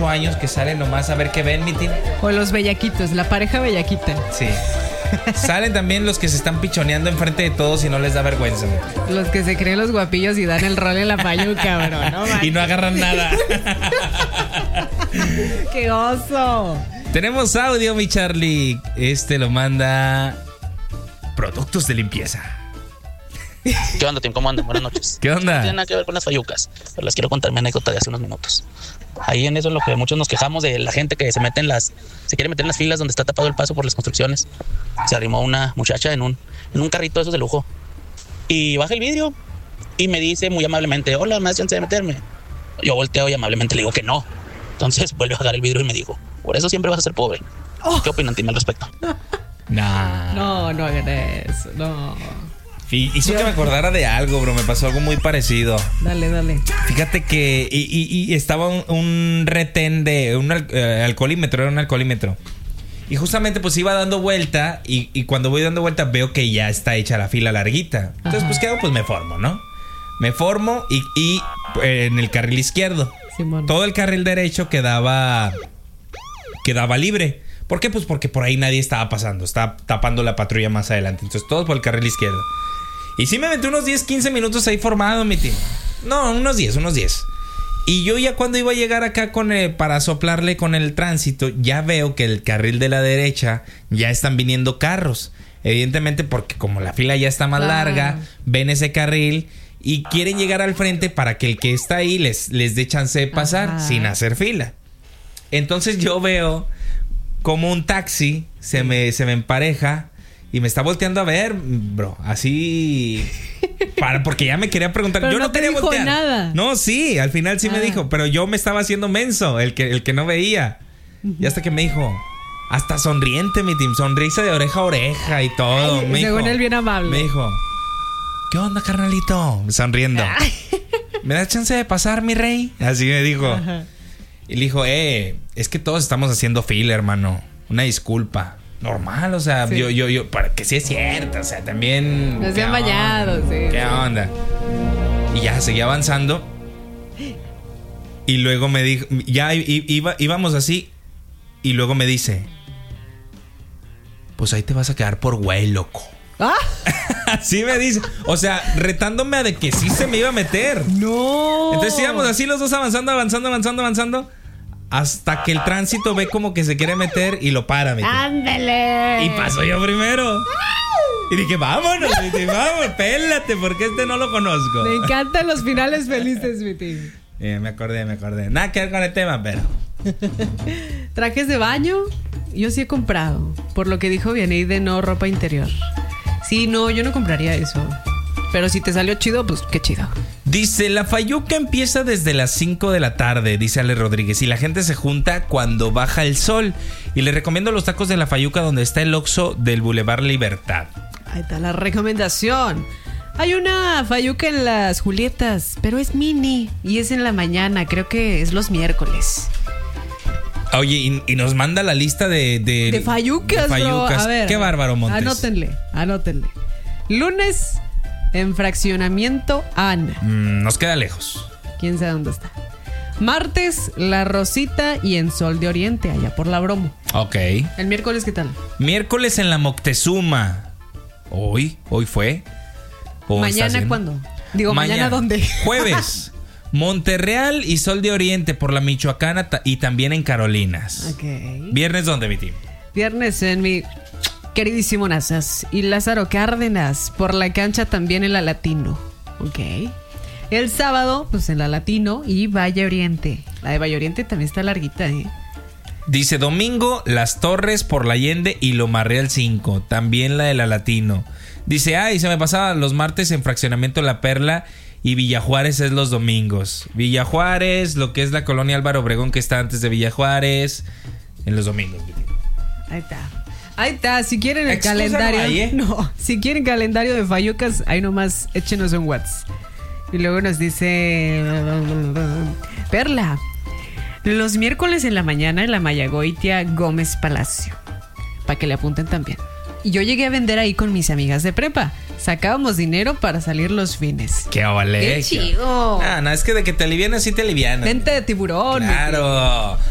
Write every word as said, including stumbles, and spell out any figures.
ocho años que salen nomás a ver qué ven, mi team. O los bellaquitos, la pareja bellaquita. Sí. Salen también los que se están pichoneando enfrente de todos y no les da vergüenza. Los que se creen los guapillos y dan el rol en la payuca, bro. No, y no agarran nada. ¡Qué oso! Tenemos audio, mi Charlie. Este lo manda Productos de Limpieza. ¿Qué onda, Tim? ¿Cómo andan? Buenas noches. ¿Qué onda? No tiene nada que ver con las fayucas, pero les quiero contar mi anécdota de hace unos minutos. Ahí en eso es lo que muchos nos quejamos de la gente que se mete en las, se quiere meter en las filas donde está tapado el paso por las construcciones. Se arrimó una muchacha en un, en un carrito de esos de lujo y baja el vidrio y me dice muy amablemente: hola, ¿me das chance de meterme? Yo volteo y amablemente le digo que no. Entonces vuelve a bajar el vidrio y me dijo: por eso siempre vas a ser pobre. ¿Qué opinan, Tim, al respecto? Nah. No, no hagan eso, no. Hizo que me acordara de algo, bro. Me pasó algo muy parecido. Dale, dale. Fíjate que y, y, y estaba un, un retén de un uh, alcoholímetro, era un alcoholímetro. Y justamente pues iba dando vuelta y, y cuando voy dando vuelta veo que ya está hecha la fila larguita. Entonces, pues, ¿qué hago? Pues me formo, ¿no? Me formo y, y eh, en el carril izquierdo. Simón. Todo el carril derecho quedaba quedaba libre. ¿Por qué? Pues porque por ahí nadie estaba pasando. Estaba tapando la patrulla más adelante. Entonces, todo por el carril izquierdo. Y sí me aventé unos diez, quince minutos ahí formado, mi tío. No, unos diez, unos diez. Y yo ya cuando iba a llegar acá con el, para soplarle con el tránsito, ya veo que el carril de la derecha ya están viniendo carros. Evidentemente porque como la fila ya está más ah. larga, ven ese carril y quieren llegar al frente para que el que está ahí les, les dé chance de pasar Ajá. sin hacer fila. Entonces yo veo como un taxi se me, se me empareja y me está volteando a ver, bro, así para, porque ya me quería preguntar. Pero yo no, no te quería dijo voltear. Nada. No, sí, al final sí ah. me dijo, pero yo me estaba haciendo menso, el que, el que no veía. Uh-huh. Y hasta que me dijo, hasta sonriente, mi team, sonrisa de oreja a oreja y todo. Ay, me según dijo, él bien amable. Me dijo, ¿qué onda, carnalito? Sonriendo. ¿Me das chance de pasar, mi rey? Así me dijo. Ajá. Y le dijo, eh, es que todos estamos haciendo fila, hermano. Una disculpa. Normal, o sea, sí. yo, yo, yo, para que sí es cierto, o sea, también. No se han bañado, sí. ¿Qué onda? Y ya seguía avanzando. Y luego me dijo, ya iba, íbamos así. Y luego me dice, pues ahí te vas a quedar por güey, loco. ¿Ah? Así me dice. O sea, retándome a de que sí se me iba a meter. No. Entonces íbamos así los dos avanzando, avanzando, avanzando, avanzando. Hasta que el tránsito ve como que se quiere meter y lo para. ¡Ándale! Y paso yo primero. Y dije, vámonos, dije, vamos, pélate, porque este no lo conozco. Me encantan los finales felices, mi tío. Eh, me acordé, me acordé. Nada que ver con el tema, pero. Trajes de baño, yo sí he comprado. Por lo que dijo Vianey de no ropa interior. Sí, no, yo no compraría eso. Pero si te salió chido, pues qué chido. Dice, la fayuca empieza desde las cinco de la tarde, dice Ale Rodríguez. Y la gente se junta cuando baja el sol. Y le recomiendo los tacos de la fayuca donde está el Oxxo del Boulevard Libertad. Ahí está la recomendación. Hay una fayuca en las Julietas, pero es mini. Y es en la mañana, creo que es los miércoles. Oye, y, y nos manda la lista de... De, de fayucas, de fayucas. Bro. A ver, qué bárbaro, Montes. Anótenle, anótenle. Lunes... en Fraccionamiento Ana. Mm, nos queda lejos. ¿Quién sabe dónde está? Martes, La Rosita y en Sol de Oriente, allá por la Bromo. Ok. ¿El miércoles qué tal? Miércoles en la Moctezuma. ¿Hoy? ¿Hoy fue? ¿Mañana cuándo? Digo, ¿mañana, ¿mañana dónde? Jueves. Monterreal y Sol de Oriente por la Michoacana y también en Carolinas. Ok. ¿Viernes dónde, mi team? Viernes en mi... queridísimo Nazas y Lázaro Cárdenas por la cancha también en la Latino. Ok. El sábado, pues en la Latino y Valle Oriente. La de Valle Oriente también está larguita, ¿eh? Dice domingo, Las Torres por la Allende y Lomarreal cinco. También la de la Latino. Dice, ay, se me pasaba los martes en Fraccionamiento La Perla y Villa Juárez es los domingos. Villa Juárez, lo que es la colonia Álvaro Obregón que está antes de Villa Juárez, en los domingos. Ahí está. Ahí está, si quieren el Excusa calendario no, hay, ¿eh? No, si quieren calendario de fayucas, ahí nomás échenos un WhatsApp. Y luego nos dice Perla, los miércoles en la mañana en la Mayagoitia Gómez Palacio, para que le apunten también. Y yo llegué a vender ahí con mis amigas de prepa. Sacábamos dinero para salir los fines. ¡Qué vale! ¡Qué chido! Ah, no, es que de que te alivianas, sí te alivianas. Mente de tiburón. Claro.